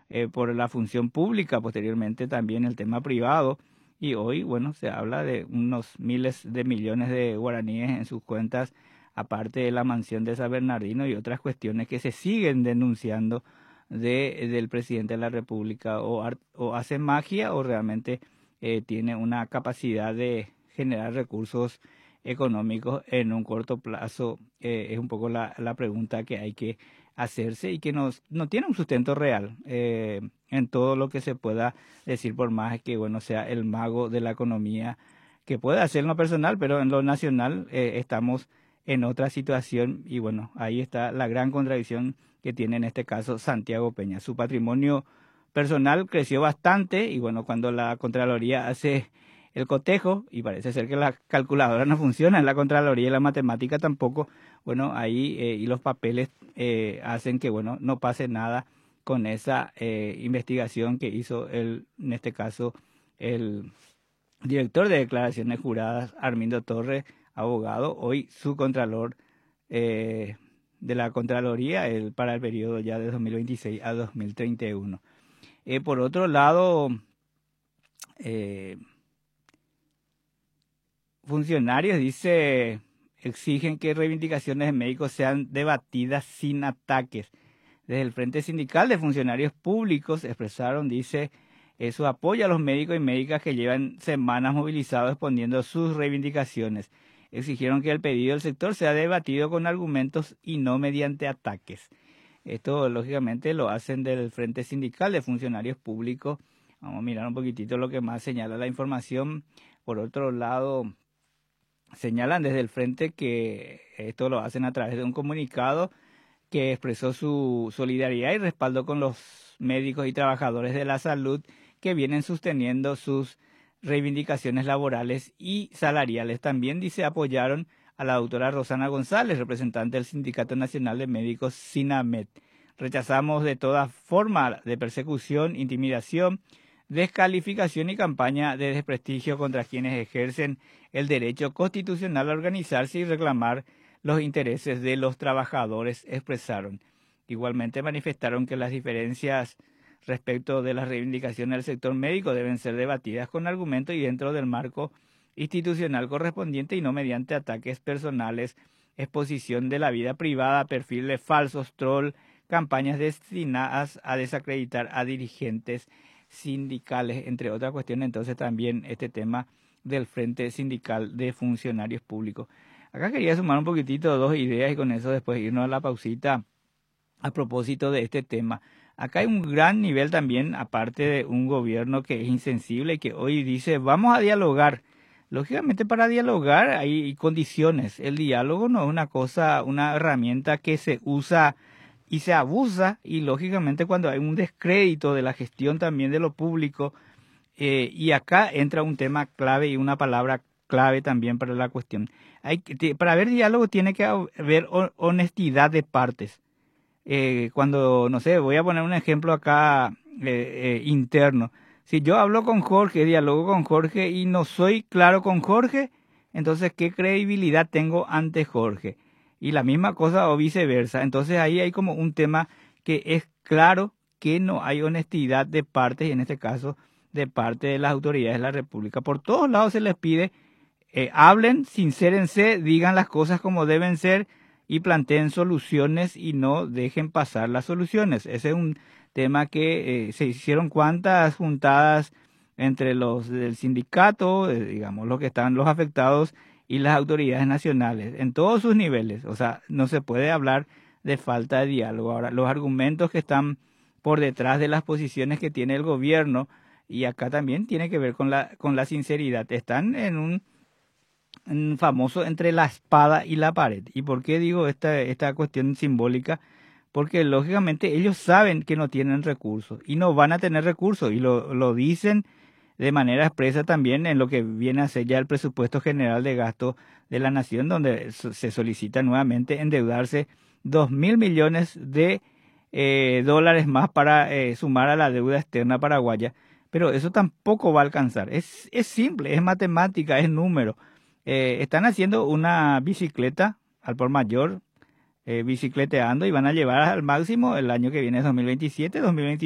por la función pública, posteriormente también el tema privado, y hoy, bueno, se habla de unos miles de millones de guaraníes en sus cuentas, aparte de la mansión de San Bernardino y otras cuestiones que se siguen denunciando del presidente de la República, o hace magia o realmente tiene una capacidad de generar recursos económicos en un corto plazo. Es un poco la pregunta que hay que hacerse y que no tiene un sustento real en todo lo que se pueda decir, por más que bueno sea el mago de la economía, que puede hacer en lo personal, pero en lo nacional estamos en otra situación, y bueno, ahí está la gran contradicción que tiene en este caso Santiago Peña. Su patrimonio personal creció bastante, y bueno, cuando la Contraloría hace el cotejo, y parece ser que la calculadora no funciona en la Contraloría y la matemática tampoco, bueno, ahí y los papeles hacen que bueno no pase nada con esa investigación que hizo en este caso el director de declaraciones juradas, Armindo Torres, abogado, hoy subcontralor de la Contraloría para el periodo ya de 2026 a 2031. Por otro lado, funcionarios, dice, exigen que reivindicaciones de médicos sean debatidas sin ataques. Desde el Frente Sindical de Funcionarios Públicos expresaron, dice, su apoyo a los médicos y médicas que llevan semanas movilizados exponiendo sus reivindicaciones. Exigieron que el pedido del sector sea debatido con argumentos y no mediante ataques. Esto, lógicamente, lo hacen del Frente Sindical de Funcionarios Públicos. Vamos a mirar un poquitito lo que más señala la información. Por otro lado, señalan desde el Frente que esto lo hacen a través de un comunicado que expresó su solidaridad y respaldo con los médicos y trabajadores de la salud que vienen sosteniendo sus reivindicaciones laborales y salariales. También, dice, apoyaron a la doctora Rosana González, representante del Sindicato Nacional de Médicos SINAMED. Rechazamos de toda forma de persecución, intimidación, descalificación y campaña de desprestigio contra quienes ejercen el derecho constitucional a organizarse y reclamar los intereses de los trabajadores, expresaron. Igualmente manifestaron que las diferencias respecto de las reivindicaciones del sector médico deben ser debatidas con argumentos y dentro del marco institucional correspondiente y no mediante ataques personales, exposición de la vida privada, perfiles falsos, troll, campañas destinadas a desacreditar a dirigentes sindicales, entre otras cuestiones. Entonces también este tema del Frente Sindical de Funcionarios Públicos. Acá quería sumar un poquitito dos ideas y con eso después irnos a la pausita a propósito de este tema. Acá hay un gran nivel también, aparte de un gobierno que es insensible y que hoy dice vamos a dialogar. Lógicamente para dialogar hay condiciones. El diálogo no es una cosa, una herramienta que se usa y se abusa, y lógicamente cuando hay un descrédito de la gestión también de lo público, y acá entra un tema clave y una palabra clave también para la cuestión. Para haber diálogo tiene que haber honestidad de partes. Cuando, no sé, voy a poner un ejemplo acá interno. Si yo hablo con Jorge, dialogo con Jorge y no soy claro con Jorge, entonces, ¿qué credibilidad tengo ante Jorge? Y la misma cosa o viceversa. Entonces, ahí hay como un tema que es claro que no hay honestidad de partes, y en este caso, de parte de las autoridades de la República. Por todos lados se les pide, hablen, sincérense, digan las cosas como deben ser y planteen soluciones y no dejen pasar las soluciones. Ese es un tema que se hicieron cuantas juntadas entre los del sindicato, digamos, los que están los afectados y las autoridades nacionales, en todos sus niveles. O sea, no se puede hablar de falta de diálogo. Ahora, los argumentos que están por detrás de las posiciones que tiene el gobierno, y acá también tiene que ver con la sinceridad, están en un famoso entre la espada y la pared. ¿Y por qué digo esta cuestión simbólica? Porque lógicamente ellos saben que no tienen recursos y no van a tener recursos, y lo dicen de manera expresa también en lo que viene a ser ya el presupuesto general de gasto de la nación, donde se solicita nuevamente endeudarse 2.000 millones de dólares más para sumar a la deuda externa paraguaya. Pero eso tampoco va a alcanzar. Es simple, es matemática, es número. Están haciendo una bicicleta al por mayor, bicicleteando, y van a llevar al máximo el año que viene, 2027, 2028.